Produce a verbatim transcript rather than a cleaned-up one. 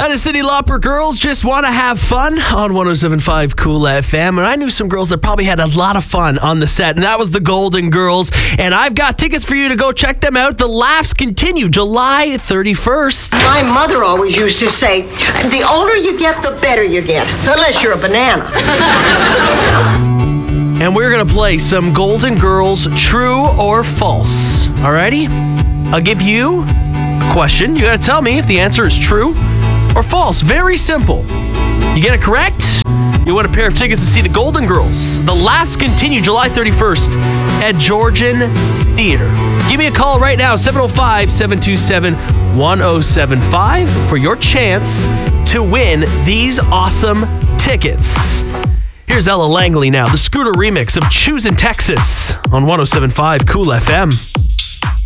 Uh, the Cyndi Lauper girls just want to have fun on one oh seven point five Cool F M. And I knew some girls that probably had a lot of fun on the set, and that was the Golden Girls. And I've got tickets for you to go check them out. The laughs continue July thirty-first. My mother always used to say, the older you get, the better you get. Unless you're a banana. And we're going to play some Golden Girls true or false. Alrighty? I'll give you a question. You got to tell me if the answer is true or false. Very simple. You get it correct, you win a pair of tickets to see the Golden Girls. The laughs continue July thirty-first at Georgian Theater. Give me a call right now, seven oh five, seven two seven, one oh seven five, for your chance to win these awesome tickets. Here's Ella Langley now, the Scooter remix of Choosin' Texas on one oh seven point five Cool F M.